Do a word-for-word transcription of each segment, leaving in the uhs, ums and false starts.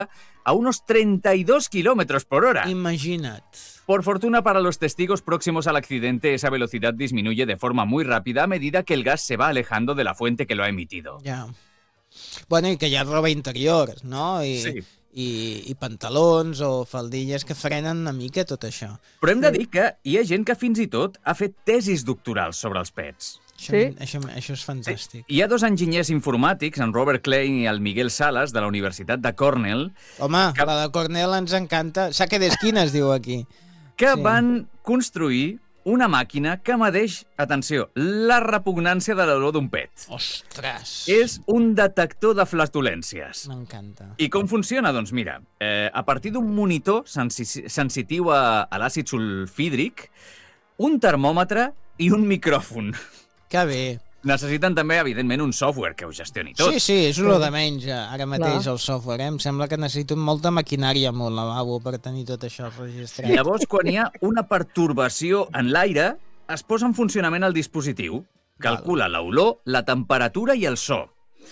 a unos treinta y dos kilómetros por hora. Imagina't. Por fortuna para los testigos próximos al accidente, esa velocidad disminuye de forma muy rápida a medida que el gas se va alejando de la fuente que lo ha emitido. Ja. Bueno, i que hi ha roba interior, no? I, Sí. i, i pantalons o faldilles que frenen una mica tot això. Però hem de dir que hi ha gent que fins i tot ha fet tesis doctorals sobre els pets. Això, Sí. això, això és fantàstic. Hi ha dos enginyers informàtics, en Robert Klein i el Miguel Salas, de la Universitat de Cornell, Home, que- la de Cornell ens encanta. Saque d'esquina es diu aquí. que Sí. van construir una màquina que medeix, atenció, la repugnància de l'olor d'un pet. Ostres! És un detector de flatulències. M'encanta. I com funciona? Doncs mira, eh, a partir d'un monitor sensi sensitiu a, a l'àcid sulfídric, un termòmetre i un micròfon. Que bé. Necessiten també, evidentment, un software que ho gestioni tot. Sí, sí, és el de menys eh, ara mateix Clar. el software. Eh? Em sembla que necessito molta maquinària amb el lavabo per tenir tot això registrat. Llavors, quan hi ha una pertorbació en l'aire, es posa en funcionament el dispositiu. Calcula l'olor, la temperatura i el so.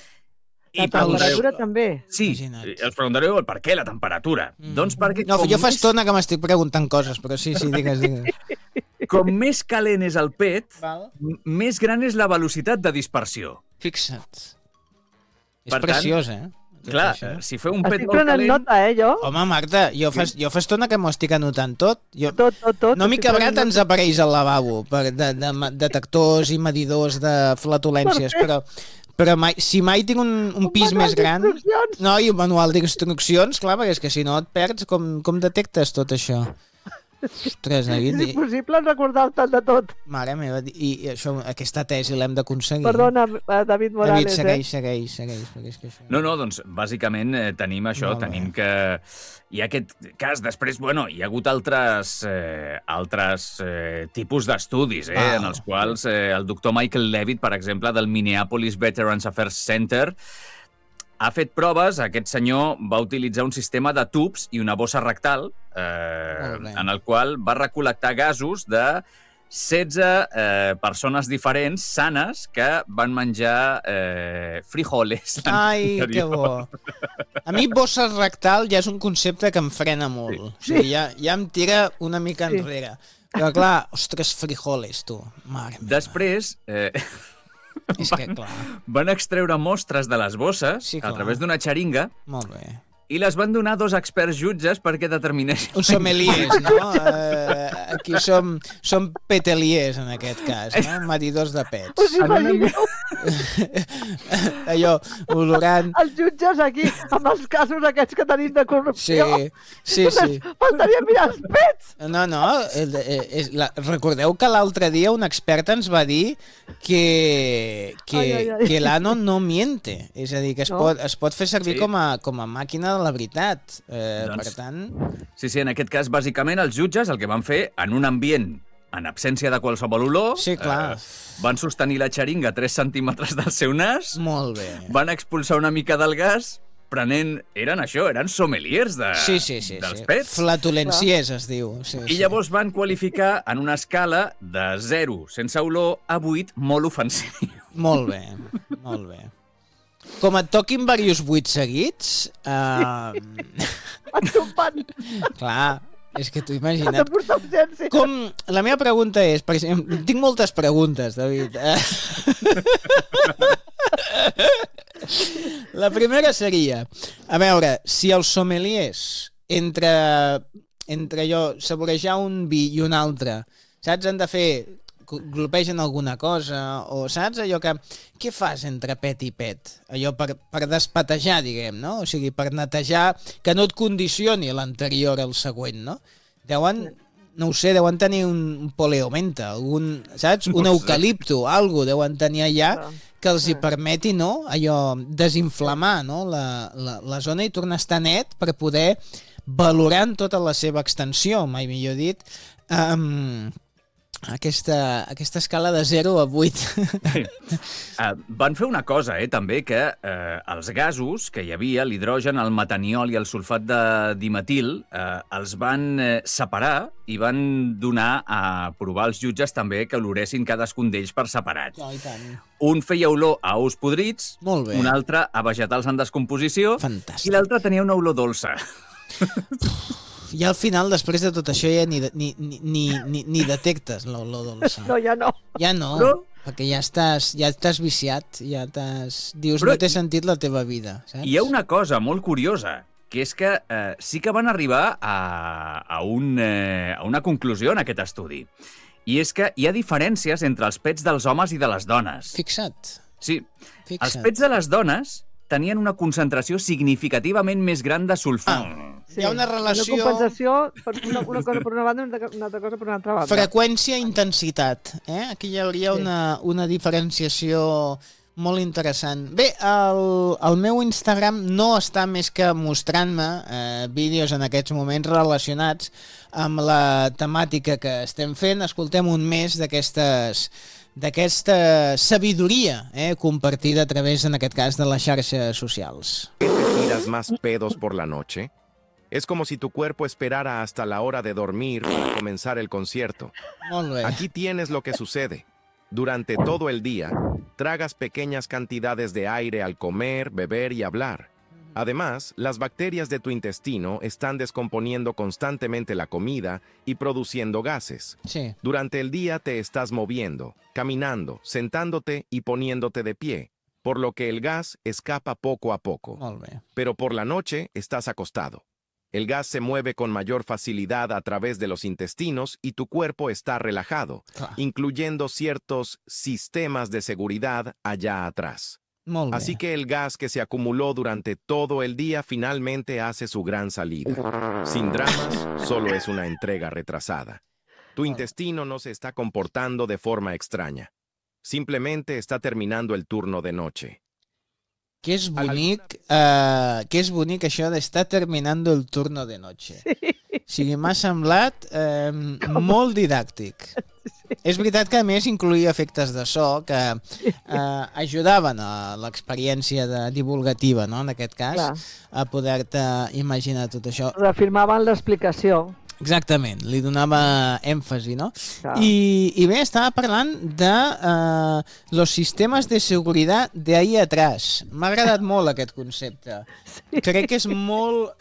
La preguntareu- temperatura també. Sí, Imagina't. us preguntareu el per què la temperatura. Mm. Doncs perquè No, com, jo fa més, estona que m'estic preguntant coses, però sí, sí, digues, digues. com més calent és el pet, Val. m- més gran és la velocitat de dispersió. Fixa't. És Per tant, preciós, eh? Tot Clar, això. si feu un pet Estic molt prenent calent... nota, eh, jo? Home, Marta, jo fa, jo fa estona que m'ho estic anotant tot. Jo, Tot, tot, tot. no m'hi estic cabrat prenent ens aparells al lavabo per de, de, de detectors i medidors de flatulències, però, però mai, si mai tinc un, un Un pis manual més gran... d'instruccions. No, i un manual d'instruccions, clar, perquè és que si no et perds, com, com detectes tot això? Ostres, David, És i, impossible recordar-te'n de tot. mare meva, i, i això, aquesta tesi l'hem d'aconseguir. Perdona, eh, David Morales, David, segueix, eh? segueix, segueix, perquè és que això... No, no, doncs bàsicament eh, tenim això, Molt bé. tenim que hi ha aquest cas. Després, bueno, hi ha hagut altres, eh, altres eh, tipus d'estudis, eh, Val. en els quals eh, el doctor Michael Levitt, per exemple, del Minneapolis Veterans Affairs Center, ha fet proves. Aquest senyor va utilitzar un sistema de tubs i una bossa rectal eh, Molt bé. en el qual va recol·lectar gasos de setze eh, persones diferents, sanes, que van menjar eh, frijoles. Ai, que anterior. bo. A mi bossa rectal ja és un concepte que em frena molt. Sí. O sigui, ja, ja em tira una mica Sí. enrere. Però clar, ostres, frijoles, tu. Mare meva. Després, eh, És que clar, van extreure mostres de les bosses Sí, a clar. través d'una xeringa molt bé. i les van donar a dos experts jutges perquè determinessin... Uns sommeliers, no? Eh, aquí som, som peteliers, en aquest cas, no? Medidors de Us pets. imagineu Allò, olorant... els jutges aquí amb els casos aquests que tenim de Sí, corrupció? sí, sí. Faltaria mirar els pets! No, no, el- eh, és, la, recordeu que l'altre dia un expert ens va dir que, que, Ai, ai, ai. que l'ano no miente, és a dir, que es, No. pot, es pot fer servir Sí. com, a, com a màquina de la veritat. Eh, Doncs- Per tant, Sí, sí, en aquest cas, bàsicament, els jutges el que van fer, en un ambient en absència de qualsevol olor, Sí, clar. eh, van sostenir la xeringa a tres centímetres del seu nas, molt bé. van expulsar una mica del gas, prenent... Eren això, eren sommeliers de, Sí, sí, sí. dels sí. pets. Flatulenciers es diu. Sí, I sí. llavors van qualificar en una escala de zero sense olor a vuit molt ofensiu. Molt bé, molt bé. Com et toquin diversos buits seguits, uh, Enxumpant, clar, és que t'ho de imagina't. portar urgència. Com, la meva pregunta és, per exemple, tinc moltes preguntes, David. Eh? La primera seria, a veure, si els sommeliers, entre, entre allò, saborejar un vi i un altre, saps, han de fer, glopegen alguna cosa, o saps allò que... Què fas entre pet i pet? Allò per, per despatejar, diguem, no? O sigui, per netejar, que no et condicioni l'anterior al següent, no? Deuen, no ho sé, deuen tenir un, un poleomenta, algun, saps? Un No ho sé. eucalipto, algo deuen tenir allà Clar. que els hi permeti, no?, allò, desinflamar, no?, la, la, la zona i tornar a estar net per poder valorar en tota la seva extensió, mai millor dit, um, aquesta, aquesta escala de zero a vuit. Uh, van fer una cosa, eh, també, que uh, els gasos que hi havia, l'hidrogen, el metaniol i el sulfat de dimetil, uh, els van uh, separar i van donar a provar als jutges també que oloressin cadascun d'ells per separat. Oh, i tant. Un feia olor a ous podrits, Molt bé. un altre a vegetals en descomposició Fantàstic. i l'altre tenia una olor dolça. I al final, després de tot això, ja ni, de, ni, ni, ni, ni, ni detectes l'olor dolça. No, ja no. Ja no, Però- perquè ja estàs, ja t'has viciat, ja t'has... Dius, Però no té sentit la teva vida, saps? Hi ha una cosa molt curiosa, que és que eh, sí que van arribar a, a, un, eh, a una conclusió en aquest estudi. I és que hi ha diferències entre els pets dels homes i de les dones. Fixa't, Sí, fixa't. els pets de les dones tenien una concentració significativament més gran de sulfat. Ah. Sí. Hi ha una relació- Una compensació, per una, una cosa per una banda i una altra cosa per una altra banda. Freqüència i intensitat. Eh? Aquí hi hauria Sí. una, una diferenciació molt interessant. Bé, el, el meu Instagram no està més que mostrant-me eh, vídeos en aquests moments relacionats amb la temàtica que estem fent. Escoltem un més d'aquestes d'aquesta sabidoria eh, compartida a través, en aquest cas, de les xarxes socials. ¿Te tiras más pedos por la noche? Es como si tu cuerpo esperara hasta la hora de dormir para comenzar el concierto. Molt bé. Aquí tienes lo que sucede. Durante todo el día, tragas pequeñas cantidades de aire al comer, beber y hablar. Además, las bacterias de tu intestino están descomponiendo constantemente la comida y produciendo gases. Sí. Durante el día te estás moviendo, caminando, sentándote y poniéndote de pie, por lo que el gas escapa poco a poco. Molt bé. Pero por la noche estás acostado. El gas se mueve con mayor facilidad a través de los intestinos y tu cuerpo está relajado, Clar. incluyendo ciertos sistemas de seguridad allá atrás. Molt bé. Así que el gas que se acumuló durante todo el día finalmente hace su gran salida. Sin dramas, solo es una entrega retrasada. Tu intestino no se está comportando de forma extraña. Simplemente está terminando el turno de noche. Que és bonic, eh, que és bonic això d'estar terminant el turno de noche. Sí. O sigui, m'ha semblat eh, molt didàctic. Sí. És veritat que, a més, incluïa efectes de so que eh, ajudaven a l'experiència de divulgativa, no?, en aquest cas, Clar. a poder-te imaginar tot això. Reafirmaven l'explicació. Exactament, li donava èmfasi, no? Clar. I, I bé, estava parlant de eh, los sistemes de seguretat de ahí atrás. M'ha agradat molt aquest concepte. Sí. Crec que és molt,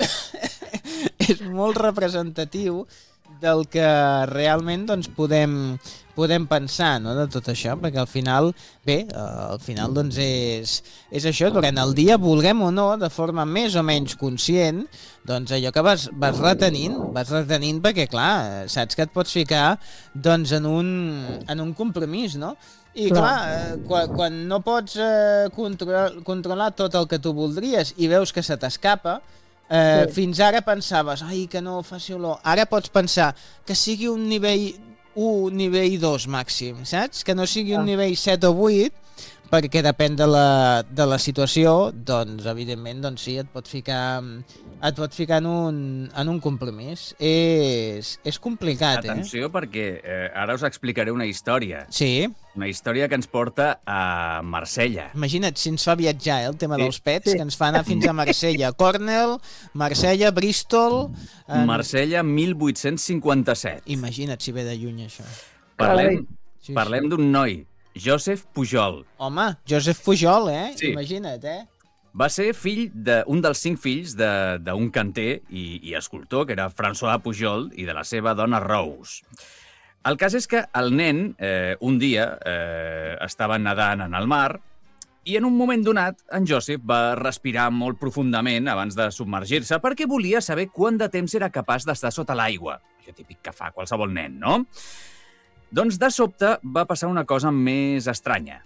és molt representatiu del que realment doncs, podem, podem pensar, no?, de tot això, perquè al final, bé, eh, al final doncs és, és això, durant el dia, vulguem o no, de forma més o menys conscient, doncs allò que vas, vas retenint, vas retenint perquè, clar, saps que et pots ficar doncs, en, un, en un compromís, no? I clar, Clar. eh, quan, quan no pots eh, controlar, controlar tot el que tu voldries i veus que se t'escapa, Eh, Sí. fins ara pensaves, ai, que no faci olor. Ara pots pensar que sigui un nivell u, nivell dos màxim, saps? Que no sigui un Ah. nivell set o vuit, perquè depèn de la, de la situació, doncs, evidentment, doncs sí, et pot ficar, et pot ficar en un, en un compromís. És, és complicat, eh? Atenció, perquè eh, ara us explicaré una història. Sí, Una història que ens porta a Marsella. imagina't si ens fa viatjar, eh, el tema Sí. dels pets, Sí. que ens fa anar fins a Marsella. Cornell, Marsella, Bristol... en- Marsella, mil vuit-cents cinquanta-set. Imagina't si ve de lluny, això. Parlem, Sí, parlem sí. d'un noi, Joseph Pujol. Home, Josep Pujol, eh? Sí. Imagina't, eh? Va ser fill d'un dels cinc fills de- d'un canter i, i escultor, que era François Pujol, i de la seva dona Rose. El cas és que el nen, eh, un dia, eh, estava nedant en el mar i en un moment donat en Joseph va respirar molt profundament abans de submergir-se perquè volia saber quant de temps era capaç d'estar sota l'aigua. Allò típic que fa qualsevol nen, no? Doncs de sobte va passar una cosa més estranya.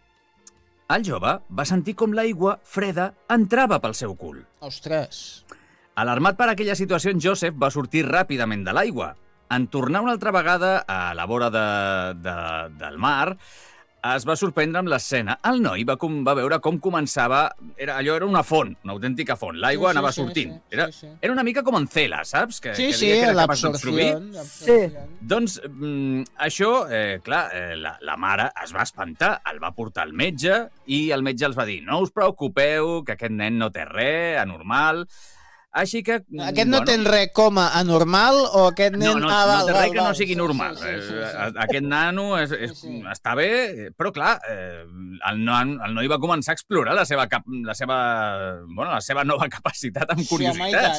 El jove va sentir com l'aigua freda entrava pel seu cul. Ostres. Alarmat per aquella situació, en Joseph va sortir ràpidament de l'aigua. En tornar una altra vegada a la vora de, de, del mar, es va sorprendre amb l'escena. El noi va, com, va veure com començava... Era, allò era una font, una autèntica font. L'aigua Sí, sí, anava sí, sortint. sí, Era, sí, sí. era una mica com en Cela, saps? Que, Sí, que sí, deia que era capaç d'absorbir. l'absorció. Doncs, mm, això, eh, clar, eh, la, la mare es va espantar, el va portar al metge i el metge els va dir, no us preocupeu, que aquest nen no té res, anormal... Així que... Aquest no té res com a anormal o aquest nen... No, no, ah, val, no té res val, que no val. sigui normal. Sí, sí, sí, sí, sí. Aquest nano és, és, Sí, sí. està bé, però clar, eh, el, non, el noi va començar a explorar la seva, cap, la seva, bueno, la seva nova capacitat amb Sí, home, i curiositats.